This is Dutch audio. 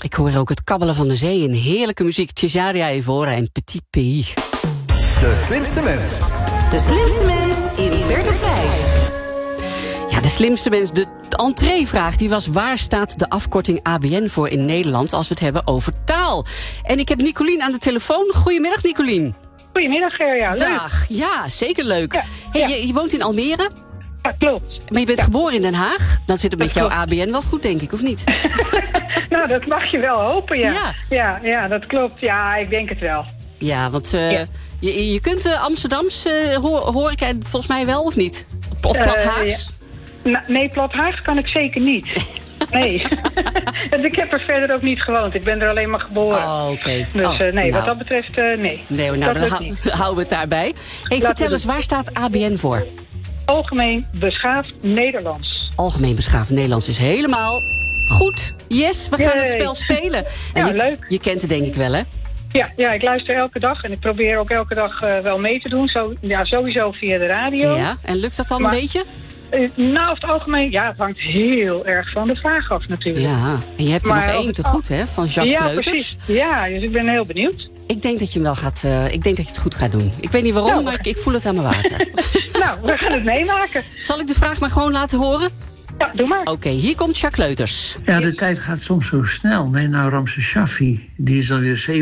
Ik hoor ook het kabbelen van de zee in heerlijke muziek. Cesaria Evora en Petit Pays. De slimste mens. De slimste mens in Bert op 5. Ja, de slimste mens. De entreevraag die was: waar staat de afkorting ABN voor in Nederland als we het hebben over taal? En ik heb Nicolien aan de telefoon. Goedemiddag, Nicolien. Goedemiddag, Gerja. Leuk. Dag. Ja, zeker leuk. Ja, Hey, ja. Je woont in Almere, Ja, klopt. maar je bent geboren in Den Haag. Dan zit het met Dat jouw klopt. ABN wel goed, denk ik, of niet? Nou, dat mag je wel hopen, ja. Ja. Ja, dat klopt. Ja, ik denk het wel. Ja, want Ja. je kunt Amsterdams, hoor ik volgens mij wel, of niet? Of Plathaags? Nee, Plathaags kan ik zeker niet. Nee. Dus ik heb er verder ook niet gewoond. Ik ben er alleen maar geboren. Oh, oké. Dus Oh, nee, wat nou. dat betreft, nee. Nee, nou, dat dan lukt niet. houden we het daarbij. Hey, we vertel doen. eens, waar staat ABN voor? Algemeen beschaafd Nederlands. Algemeen beschaafd Nederlands is helemaal goed. Yes, we gaan het Yay. spel spelen. En Ja, leuk. Je kent het denk ik wel, hè? Ja, ik luister elke dag en ik probeer ook elke dag wel mee te doen. Sowieso via de radio. Ja, en lukt dat dan Maar- een beetje? Nou, over het algemeen, ja, het hangt heel erg van de vraag af natuurlijk. Ja, en je hebt er Maar nog over één het te goed, hè? Van Jacques Ja, Kleuters. precies. Ja, dus ik ben heel benieuwd. Ik denk dat je hem wel gaat. Ik denk dat je het goed gaat doen. Ik weet niet waarom, Nou. maar ik voel het aan mijn water. Nou, we gaan het meemaken. Zal ik de vraag maar gewoon laten horen? Ja, doe maar. Oké, hier komt Jacques Kleuters. Ja, de tijd gaat soms zo snel. Nee, nou, Ramses Shaffi, die is alweer